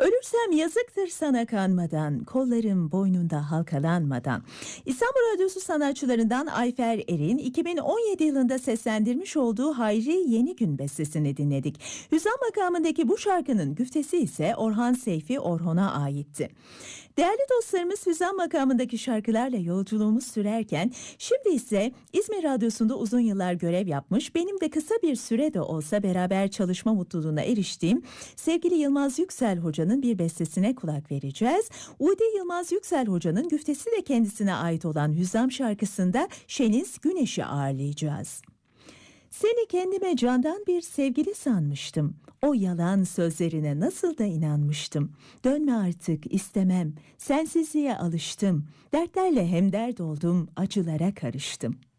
Ölürsem yazıktır sana kanmadan, kollarım boynunda halkalanmadan. İstanbul Radyosu sanatçılarından Ayfer Er'in 2017 yılında seslendirmiş olduğu Hayri Yeni Gün bestesini dinledik. Hüzzam makamındaki bu şarkının güftesi ise Orhan Seyfi Orhon'a aitti. Değerli dostlarımız, Hüzzam makamındaki şarkılarla yolculuğumuz sürerken şimdi ise İzmir Radyosu'nda uzun yıllar görev yapmış, benim de kısa bir süre de olsa beraber çalışma mutluluğuna eriştiğim sevgili Yılmaz Yüksel Hoca'nın bir bestesine kulak vereceğiz. Udi Yılmaz Yüksel Hoca'nın güftesi de kendisine ait olan Hüzzam şarkısında Şeniz Güneş'i ağırlayacağız. Seni kendime candan bir sevgili sanmıştım. O yalan sözlerine nasıl da inanmıştım. Dönme artık istemem, sensizliğe alıştım. Dertlerle hemdert oldum, acılara karıştım.